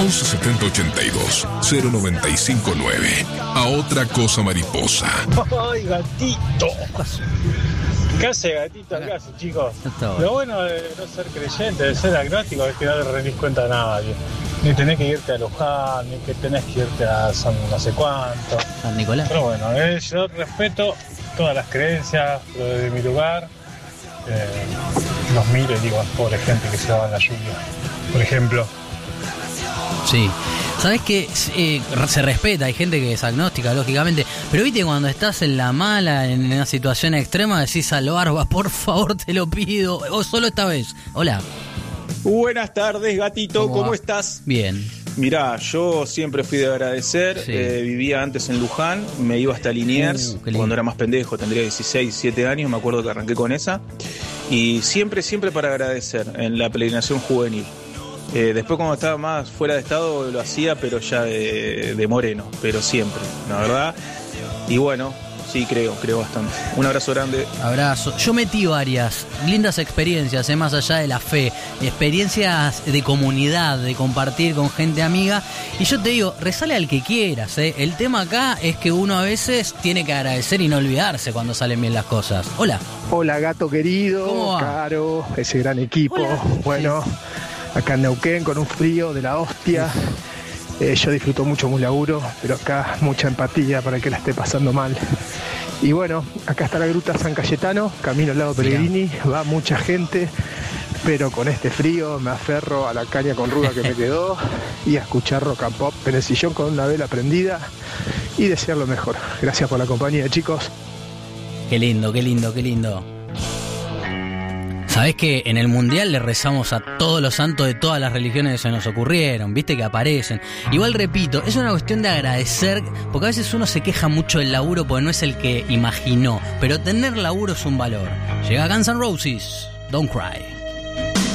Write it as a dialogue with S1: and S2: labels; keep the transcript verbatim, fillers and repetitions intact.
S1: once setenta ochenta y dos cero noventa y cinco nueve. A otra cosa mariposa.
S2: ¡Ay, gatito! ¿Qué hace, gatito? ¿Qué hace, chicos? Lo bueno de no ser creyente, de ser agnóstico, es que no le rendís cuenta a nadie. Ni tenés que irte a Luján, ni que tenés que irte a San no sé cuánto.
S3: San Nicolás.
S2: Pero bueno, eh, yo respeto todas las creencias, pero desde mi lugar eh, los miro y digo, pobre gente que se va en la lluvia, por ejemplo.
S3: Sí. Sabes que eh, se respeta, hay gente que es agnóstica, lógicamente, pero viste cuando estás en la mala, en una situación extrema, decís al Barba, por favor te lo pido, o solo esta vez. Hola.
S4: Buenas tardes, gatito, ¿cómo, ¿cómo estás?
S3: Bien.
S4: Mirá, yo siempre fui de agradecer, sí. eh, vivía antes en Luján, me iba hasta Liniers, uh, cuando era más pendejo, tendría dieciséis, diecisiete años, me acuerdo que arranqué con esa, y siempre, siempre para agradecer, en la peregrinación juvenil. Eh, después cuando estaba más fuera de estado lo hacía, pero ya de, de moreno, pero siempre, la verdad. Y bueno, sí, creo, creo bastante. Un abrazo grande.
S3: Abrazo. Yo metí varias lindas experiencias, eh, más allá de la fe, experiencias de comunidad, de compartir con gente amiga. Y yo te digo, resale al que quieras. Eh. El tema acá es que uno a veces tiene que agradecer y no olvidarse cuando salen bien las cosas. Hola.
S5: Hola, gato querido, Caro, ese gran equipo. Hola. Bueno... Sí. Acá en Neuquén con un frío de la hostia. Eh, yo disfruto mucho mi laburo, pero acá mucha empatía para el que la esté pasando mal. Y bueno, acá está la gruta San Cayetano, camino al lado Pellegrini, va mucha gente, pero con este frío me aferro a la caña con ruda que me quedó y a escuchar rock and pop en el sillón con una vela prendida y desear lo mejor. Gracias por la compañía, chicos.
S3: Qué lindo, qué lindo, qué lindo. Sabés que en el Mundial le rezamos a todos los santos de todas las religiones que se nos ocurrieron, viste que aparecen. Igual repito, es una cuestión de agradecer, porque a veces uno se queja mucho del laburo porque no es el que imaginó, pero tener laburo es un valor. Llega Guns N' Roses, Don't Cry.